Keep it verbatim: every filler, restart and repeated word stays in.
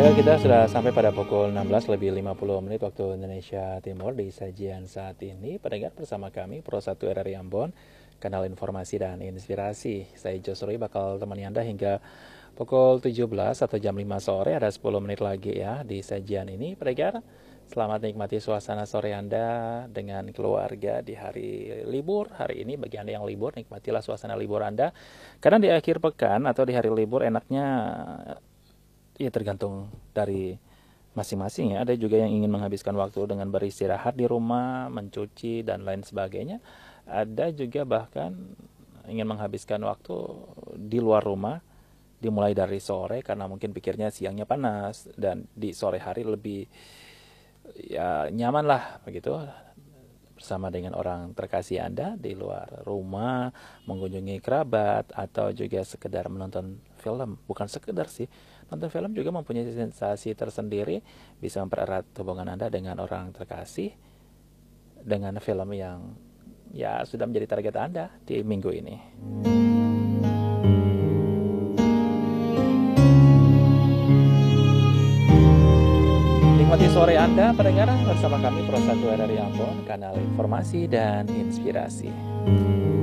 Pendengar kita sudah sampai pada pukul enam belas lebih lima puluh menit waktu Indonesia Timur di sajian saat ini. Pendengar bersama kami Pro satu R R I Ambon, kanal informasi dan inspirasi. Saya Josroy bakal temani Anda hingga pukul tujuh belas atau jam lima sore, ada sepuluh menit lagi ya di sajian ini. Pendengar, selamat nikmati suasana sore Anda dengan keluarga di hari libur. Hari ini bagi Anda yang libur, nikmatilah suasana libur Anda. Karena di akhir pekan atau di hari libur enaknya ya tergantung dari masing-masing ya. Ada juga yang ingin menghabiskan waktu dengan beristirahat di rumah, mencuci dan lain sebagainya. Ada juga bahkan ingin menghabiskan waktu di luar rumah, dimulai dari sore karena mungkin pikirnya siangnya panas dan di sore hari lebih ya nyaman lah begitu, bersama dengan orang terkasih Anda di luar rumah, mengunjungi kerabat, atau juga sekedar menonton film. Bukan sekedar sih, nonton film juga mempunyai sensasi tersendiri, bisa mempererat hubungan Anda dengan orang terkasih dengan film yang ya sudah menjadi target Anda di minggu ini. Nikmati sore Anda, pendengar, bersama kami Pro satu R R I Ambon, kanal informasi dan inspirasi.